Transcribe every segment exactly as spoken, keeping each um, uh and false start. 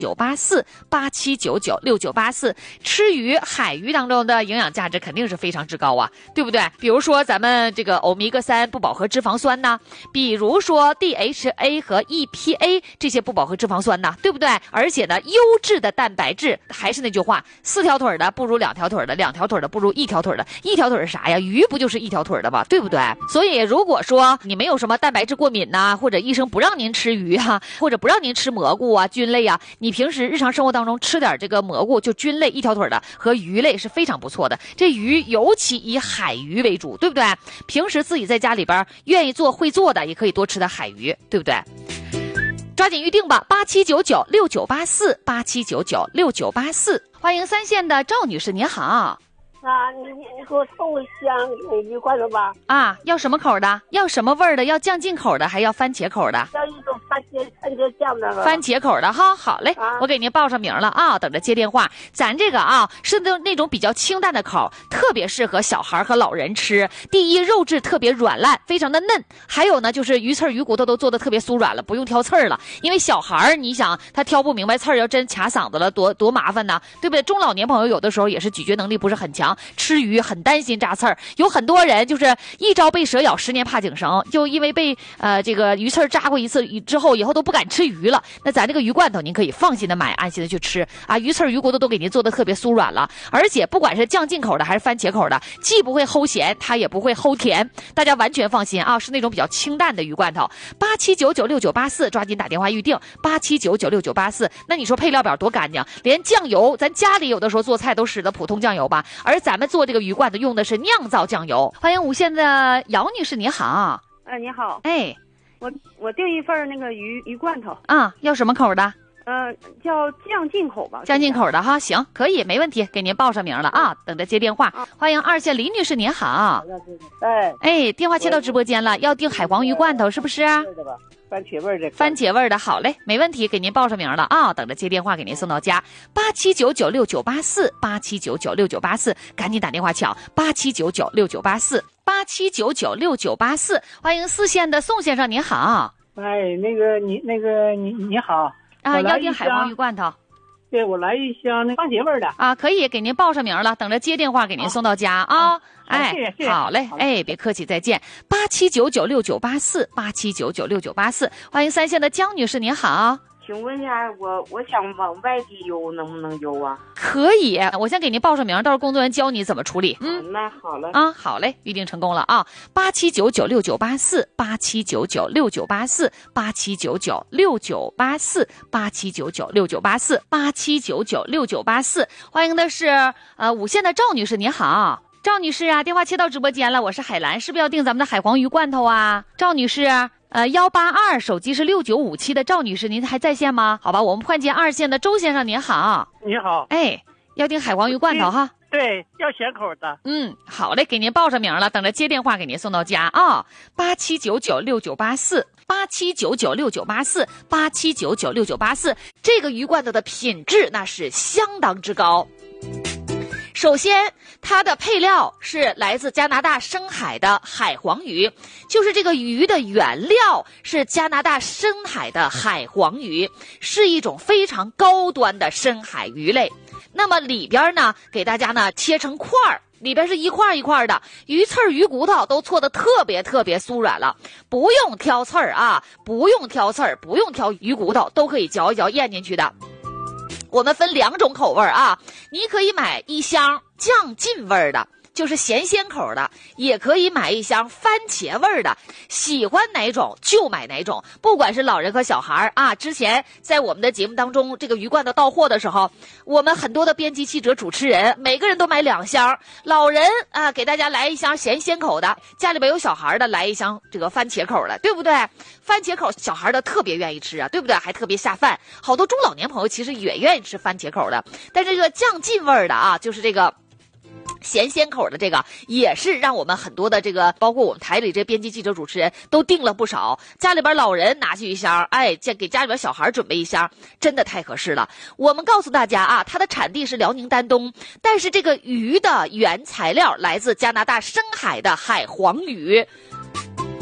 九八四八七九九六九八四。吃鱼，海鱼当中的营养价值肯定是非常之高啊，对不对？比如说咱们这个欧米伽三不饱和脂肪酸呐，比如说 D H A 和 E P A 这些不饱和脂肪酸呐，对不对？而且呢，优质的蛋白质，还是那句话，四条腿的不如两条腿的，两条腿的不如一条腿的，一条腿是啥呀？鱼不就是一条腿的吗？对不对？所以如果说你没有什么蛋白质过敏呐、啊，或者医生不让您吃鱼啊，或者不让您吃蘑菇啊、菌类啊，你平时日常生活当中吃点这个蘑菇，就菌类一条腿的和鱼类是非常不错的。这鱼尤其以海鱼为主，对不对？平时自己在家里边愿意做会做的，也可以多吃点海鱼，对不对？抓紧预定吧，八七九九六九八四，八七九九六九八四。欢迎三线的赵女士，您好。 啊，你你给我送一箱鱼罐头吧。 啊，要什么口的？要什么味儿的？要酱进口的，还要番茄口的？ 要一种番茄番茄酱的。 番茄口的哈，好嘞，啊、我给您报上名了啊，等着接电话。咱这个啊是那那种比较清淡的口，特别适合小孩和老人吃。第一，肉质特别软烂，非常的嫩；还有呢，就是鱼刺鱼骨头都做的特别酥软了，不用挑刺儿了。因为小孩你想他挑不明白刺儿，要真卡嗓子了，多多麻烦呢，对不对？中老年朋友有的时候也是咀嚼能力不是很强。吃鱼很担心扎刺儿，有很多人就是一朝被蛇咬，十年怕井绳，就因为被呃这个鱼刺扎过一次之后，以后都不敢吃鱼了。那咱这个鱼罐头，您可以放心的买，安心的去吃啊！鱼刺鱼骨头都给您做的特别酥软了，而且不管是酱进口的还是番茄口的，既不会齁咸，它也不会齁甜，大家完全放心啊！是那种比较清淡的鱼罐头。八七九九六九八四，抓紧打电话预定八七九九六九八四。那你说配料表多干净，连酱油，咱家里有的时候做菜都使的普通酱油吧，而咱们做这个鱼罐头用的是酿造酱油。欢迎无线的姚女士，你好。 哎，你好。 哎， 我我订一份那个鱼鱼罐头啊，要什么口的？ 呃，叫酱进口吧。 酱进口的哈，行，可以，没问题，给您报上名了啊，等着接电话。啊、欢迎二线李女士，您好。 哎哎，电话接到直播间了，要订海黄鱼罐头是不是？ 番茄味的， 番茄味的，好嘞，没问题，给您报上名了啊，等着接电话给您送到家。八七九九六九八四，八七九九六九八四，赶紧打电话抢，八七九九六九八四，八七九九六九八四。欢迎四线的宋先生，您好。 哎，那个你那个你你好啊，要订海黄鱼罐头。 对，我来一箱那番茄味的啊，可以给您报上名了，等着接电话给您送到家啊。啊哎， 谢谢谢谢， 好嘞，哎，别客气，再见。八七九九六九八四，八七九九六九八四。欢迎三线的江女士，您好。 请问一下，我我想往外地邮，能不能邮啊？ 可以，我先给您报上名，到时候工作人员教你怎么处理。 嗯，那好了啊，好嘞，预定成功了啊！八七九九六九八四，八七九九六九八四，八七九九六九八四，八七九九六九八四，八七九九六九八四。欢迎的是呃五线的赵女士，您好。赵女士啊，电话切到直播间了，我是海兰，是不是要订咱们的海黄鱼罐头啊？赵女士，呃，幺八二，手机是六九五七的赵女士，您还在线吗？好吧，我们换接二线的周先生，您好。 你好。 哎，要订海黄鱼罐头哈？ 对，要咸口的。 嗯，好嘞，给您报上名了，等着接电话给您送到家啊。八七九九六九八四，八七九九六九八四，八七九九六九八四。这个鱼罐头的品质那是相当之高。首先，它的配料是来自加拿大深海的海黄鱼，就是这个鱼的原料是加拿大深海的海黄鱼，是一种非常高端的深海鱼类。那么里边呢，给大家呢切成块儿，里边是一块一块的，鱼刺儿、鱼骨头都做的特别特别酥软了，不用挑刺儿啊，不用挑刺儿，不用挑鱼骨头，都可以嚼一嚼咽进去的。我们分两种口味啊，你可以买一箱酱进味的，就是咸鲜口的，也可以买一箱番茄味的，喜欢哪种就买哪种，不管是老人和小孩啊。之前在我们的节目当中，这个鱼罐头到货的时候，我们很多的编辑记者主持人每个人都买两箱，老人啊给大家来一箱咸鲜口的，家里边有小孩的来一箱这个番茄口的，对不对？番茄口小孩的特别愿意吃啊，对不对？还特别下饭，好多中老年朋友其实也愿意吃番茄口的，但这个酱进味的啊，就是这个咸鲜口的这个也是让我们很多的这个包括我们台里这编辑记者主持人都订了不少，家里边老人拿去一箱，哎，给家里边小孩准备一箱，真的太合适了。我们告诉大家啊，它的产地是辽宁丹东，但是这个鱼的原材料来自加拿大深海的海黄鱼。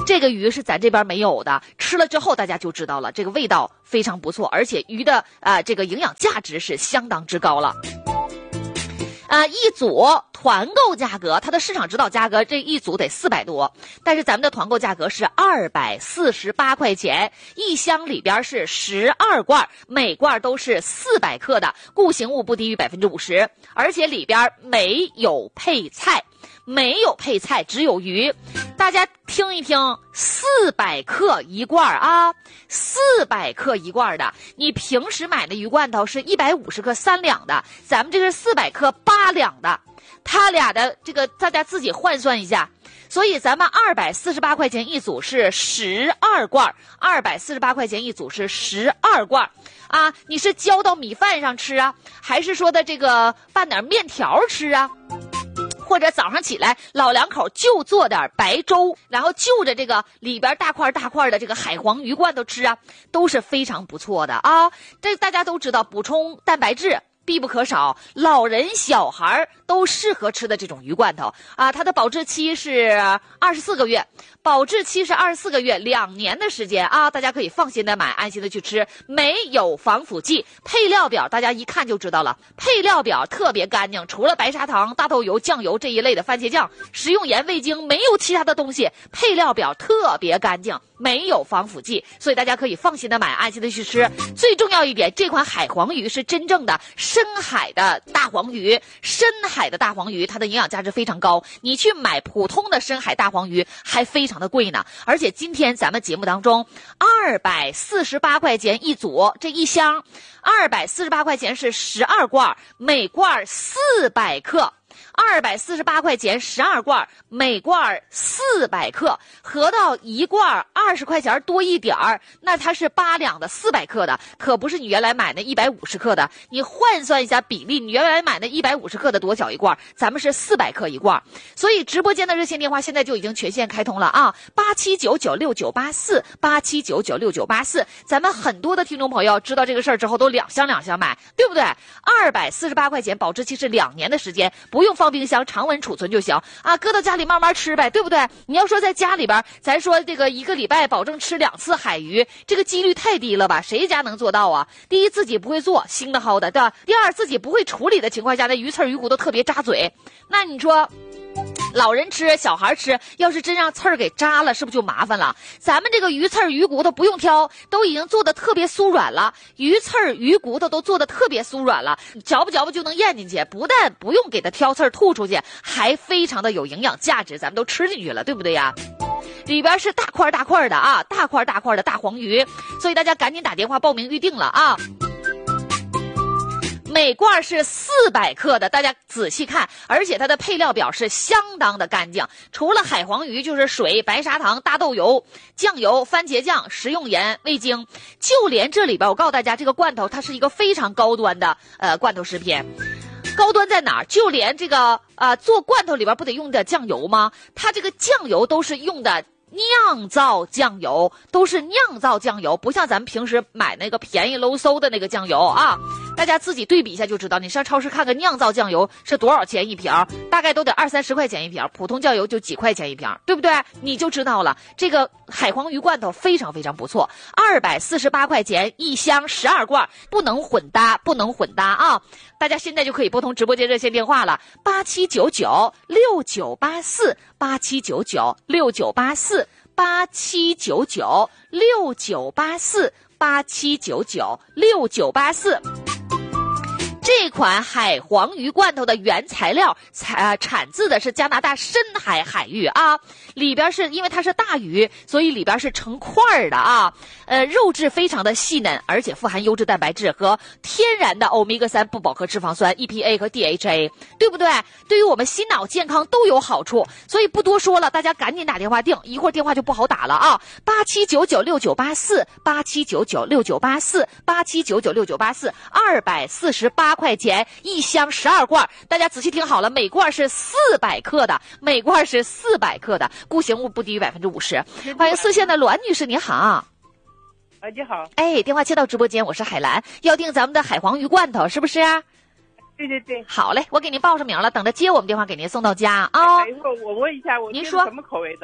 这个鱼是咱这边没有的，吃了之后大家就知道了，这个味道非常不错，而且鱼的啊、呃、这个营养价值是相当之高了。啊、呃，一组团购价格，它的市场指导价格这一组得四百多，但是咱们的团购价格是二百四十八块钱，一箱里边是十二罐，每罐都是四百克的，固形物不低于百分之五十，而且里边没有配菜。没有配菜，只有鱼。大家听一听，四百克一罐啊，四百克一罐的。你平时买的鱼罐头是一百五十克三两的，咱们这是四百克八两的，它俩的这个大家自己换算一下。所以咱们二百四十八块钱一组是十二罐，二百四十八块钱一组是十二罐啊。你是浇到米饭上吃啊，还是说的这个拌点面条吃啊？或者早上起来老两口就做点白粥，然后就着这个里边大块大块的这个海黄鱼罐头吃啊，都是非常不错的啊。这大家都知道，补充蛋白质必不可少，老人小孩都适合吃的这种鱼罐头啊。它的保质期是二十四个月，保质期是二十四个月，两年的时间啊，大家可以放心的买，安心的去吃，没有防腐剂。配料表大家一看就知道了，配料表特别干净，除了白砂糖、大豆油、酱油这一类的番茄酱、食用盐、味精，没有其他的东西。配料表特别干净，没有防腐剂，所以大家可以放心的买，安心的去吃。最重要一点，这款海黄鱼是真正的深海的大黄鱼，深海的大黄鱼它的营养价值非常高，你去买普通的深海大黄鱼还非常的贵呢。而且今天咱们节目当中二百四十八块钱一组，这一箱二百四十八块钱是十二罐，每罐四百克，二百四十八块钱十二罐，每罐四百克，合到一罐二十块钱多一点儿，那它是八两的四百克的，可不是你原来买那一百五十克的。你换算一下比例，你原来买那一百五十克的多小一罐，咱们是四百克一罐。所以直播间的热线电话现在就已经全线开通了啊，八七九九六九八四，八七九九六九八四。咱们很多的听众朋友知道这个事儿之后都两箱两箱买，对不对？二百四十八块钱，保质期是两年的时间，不用放冰箱，常温储存就行啊，搁到家里慢慢吃呗，对不对？你要说在家里边，咱说这个一个礼拜保证吃两次海鱼，这个几率太低了吧？谁家能做到啊？第一，自己不会做，腥的好的，对吧？第二，自己不会处理的情况下，那鱼刺鱼骨都特别扎嘴，那你说老人吃小孩吃，要是真让刺儿给扎了，是不是就麻烦了？咱们这个鱼刺儿鱼骨头不用挑，都已经做的特别酥软了，鱼刺儿鱼骨头都做的特别酥软了，嚼吧嚼吧就能咽进去，不但不用给它挑刺儿吐出去，还非常的有营养价值，咱们都吃进去了，对不对呀？里边是大块大块的啊，大块大块的大黄鱼，所以大家赶紧打电话报名预定了啊。每罐是四百克的，大家仔细看，而且它的配料表是相当的干净，除了海黄鱼就是水、白砂糖、大豆油、酱油、番茄酱、食用盐、味精，就连这里边我告诉大家，这个罐头它是一个非常高端的呃罐头食品。高端在哪儿？就连这个呃做罐头里边不得用的酱油吗？它这个酱油都是用的酿造酱油，都是酿造酱油，不像咱们平时买那个便宜喽嗖的那个酱油啊。大家自己对比一下就知道，你上超市看看酿造酱油是多少钱一瓶，大概都得二三十块钱一瓶，普通酱油就几块钱一瓶，对不对？你就知道了，这个海黄鱼罐头非常非常不错，二百四十八块钱一箱十二罐，不能混搭，不能混搭啊！大家现在就可以拨通直播间热线电话了，八七九九六九八四，八七九九六九八四，八七九九六九八四，八七九九六九八四。这款海黄鱼罐头的原材料产、呃、产自的是加拿大深海海域啊，里边是因为它是大鱼，所以里边是成块的啊，呃，肉质非常的细嫩，而且富含优质蛋白质和天然的欧米伽三不饱和脂肪酸 E P A 和 D H A， 对不对？对于我们心脑健康都有好处，所以不多说了，大家赶紧打电话订，一会儿电话就不好打了啊，八七九九六九八四，八七九九六九八四，八七九九六九八四，二百四十八块钱一箱十二罐，大家仔细听好了，每罐是四百克的，每罐是四百克的，固形物不低于百分之五十。欢迎四线的栾女士，你好。 哎，你好。 哎，电话接到直播间，我是海兰，要订咱们的海黄鱼罐头，是不是？ 对对对。 好嘞，我给您报上名了，等着接我们电话给您送到家啊。 等一会儿我问一下，我您说什么口味的？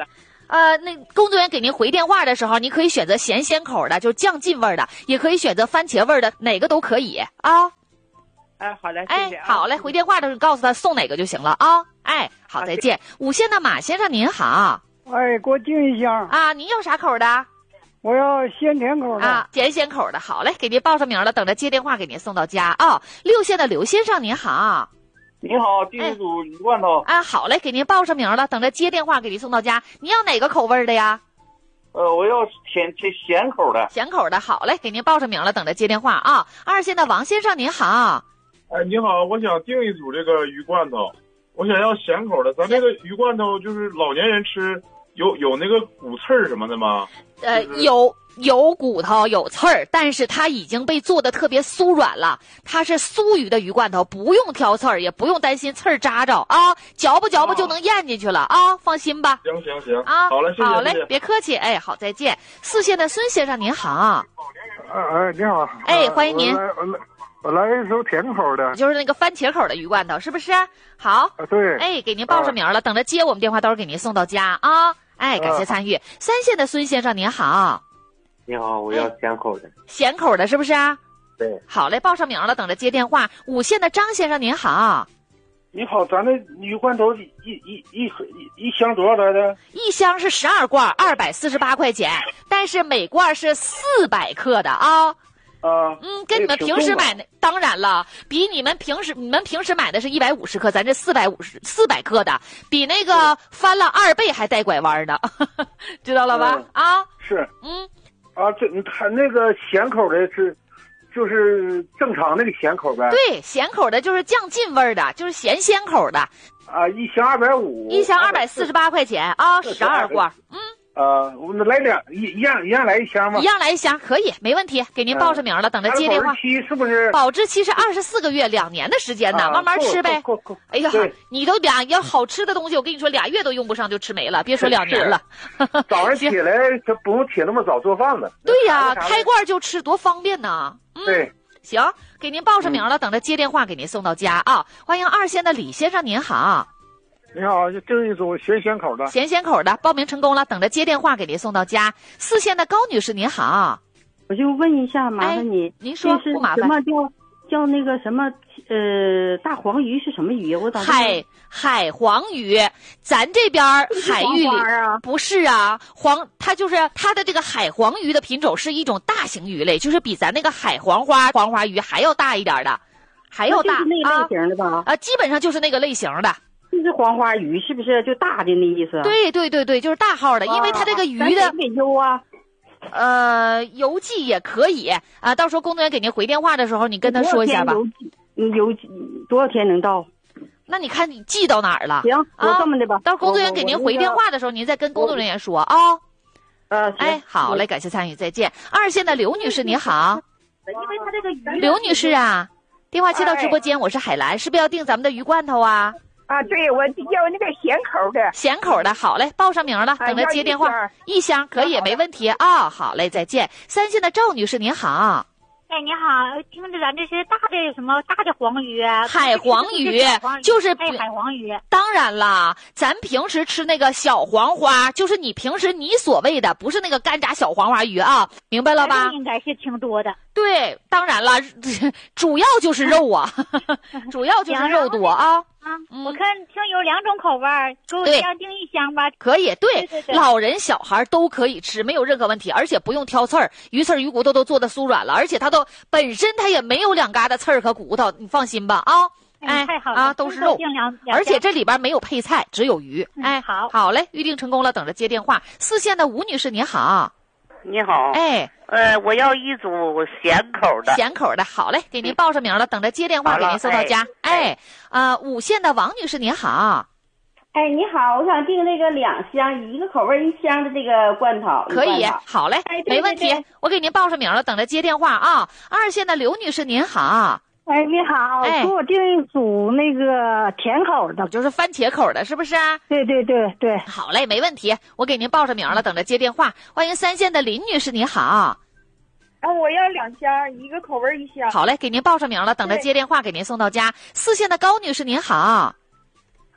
呃，那工作人员给您回电话的时候，您可以选择咸鲜口的，就是酱劲味的，也可以选择番茄味的，哪个都可以啊。 哎，好嘞，谢哎谢，啊。 好嘞，回电话的时候告诉他送哪个就行了啊。哎，好，再见。五线的马先生您好。 哎，给我订一箱啊，您要啥口的？ 我要鲜甜口的。 啊，咸鲜口的，好嘞，给您报上名了，等着接电话给您送到家啊。六线的刘先生您好。 你好，订一组鱼罐头。 啊，好嘞，给您报上名了，等着接电话给您送到家。您要哪个口味的呀？ 呃，我要甜甜咸口的。 咸口的，好嘞，给您报上名了，等着接电话啊。二线的王先生您好。 哎，你好，我想订一组这个鱼罐头，我想要咸口的。咱这个鱼罐头就是老年人吃，有有那个骨刺儿什么的吗？ 呃， 就是、 有有骨头有刺儿，但是它已经被做的特别酥软了。它是酥鱼的鱼罐头，不用挑刺儿，也不用担心刺儿扎着啊，嚼吧嚼吧就能咽进去了啊，放心吧。 行行行啊， 好嘞，谢谢， 好嘞， 谢谢别客气，哎，好，再见。四线的孙先生您好。 哎哎，你好。 哎，欢迎您。 我来我来我来一手甜口的， 就是那个番茄口的鱼罐头，是不是？好。 啊，对。 哎，给您报上名了，等着接我们电话，到时候给您送到家啊。哎，感谢参与。三线的孙先生您好。 你好，我要咸口的。 咸口的是不是啊？ 对。 好嘞，报上名了，等着接电话。五线的张先生您好。 你好，咱那鱼罐头一一一一一箱多少来的？ 一箱是十二罐，二百四十八块钱，但是每罐是四百克的啊。 啊， 嗯，跟你们平时买的，当然了，比你们平时你们平时买的是一百五十克，咱这四百五十四百克的，比那个翻了二倍还带拐弯呢，知道了吧？ 嗯、 啊， 是， 嗯， 啊，这他那个咸口的是，就是正常那个咸口呗。 对，咸口的就是酱劲味的，就是咸鲜口的。 啊，一箱二百五， 一箱二百四十八块钱啊，十二罐，嗯。 呃，我们来两一一样一样来一箱吗？ 一样来一箱，可以，没问题，给您报上名了，嗯、等着接电话。 保质期是不是？ 保质期是二十四个月，两年的时间呢，啊、慢慢吃呗。哎呀，你都俩要好吃的东西，我跟你说，俩月都用不上就吃没了，别说两年了。 早上起来就不用起那么早做饭了。 对呀、啊，开罐就吃，多方便呢。嗯、 对， 行，给您报上名了，嗯、等着接电话给您送到家啊。欢迎二线的李先生，您好。 你好，订一组咸鲜口的。 咸鲜口的，报名成功了，等着接电话给您送到家。四线的高女士您好， 我就问一下，麻烦你， 哎、您说不麻烦。 什么叫叫那个什么呃大黄鱼是什么鱼？我咋海海黄鱼，咱这边海域里啊不是啊，黄它就是它的这个海黄鱼的品种是一种大型鱼类，就是比咱那个海黄花黄花鱼还要大一点的，还要大就是那类型的吧？ 啊，啊基本上就是那个类型的。 就是黄花鱼，是不是就大的那意思？ 对对对对，就是大号的，因为它这个鱼的给邮啊， 呃，邮寄也可以啊。到时候工作人员给您回电话的时候，你跟他说一下吧。 邮寄，邮寄多少天能到？ 那你看你寄到哪儿了？ 行，我这么的吧。 到时候工作人员给您回电话的时候，您再跟工作人员说啊。 呃， 哎，好嘞，感谢参与，再见。二线的刘女士，你好。 因为他这个鱼。 刘女士啊，电话接到直播间，我是海兰，是不是要订咱们的鱼罐头啊？ 啊，对，我要那个咸口的。 咸口的，好嘞，报上名了，等着接电话。啊、一箱可以，没问题啊、哦。好嘞，再见。三线的赵女士，您好。 哎，你好，听着咱这是大的什么大的黄鱼啊？ 海黄鱼，就是哎，海黄鱼。 当然啦，咱平时吃那个小黄花，就是你平时你所谓的，不是那个干炸小黄花鱼啊，明白了吧？ 应该是挺多的。 对，当然了，主要就是肉啊，主要就是肉多啊。 啊，嗯、我看听有两种口味，给我这样订一箱吧。 可以，对， 对对对， 老人小孩都可以吃，没有任何问题，而且不用挑刺儿，鱼刺儿、鱼骨头都做的酥软了，而且它都本身它也没有两疙瘩刺儿和骨头，你放心吧啊。 哎，太好了啊，都是肉，而且这里边没有配菜，只有鱼。 嗯、 哎， 好， 好嘞，预定成功了，等着接电话。四线的吴女士，你好。 你好， 哎， 呃，我要一组咸口的， 咸口的，好嘞，给您报上名了，等着接电话给您送到家。哎，呃，五线的王女士您好， 哎，你好，我想订那个两箱，一个口味一箱的这个罐头， 可以，好嘞， 哎、 没问题，我给您报上名了，等着接电话啊。二线的刘女士您好。 哎，你好， 哎、 给我订一组那个甜口的， 就是番茄口的，是不是？ 对对对对， 好嘞，没问题，我给您报上名了，等着接电话。欢迎三线的林女士，你好。 啊，我要两箱，一个口味一箱。 好嘞，给您报上名了，等着接电话给您送到家。四线的高女士，您好。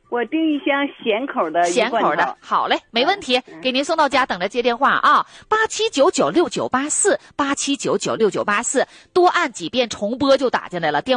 我订一箱咸口的咸口的，好嘞，没问题，嗯、给您送到家，等着接电话啊！八七九九六九八四，八七九九六九八四，多按几遍重播就打进来了。电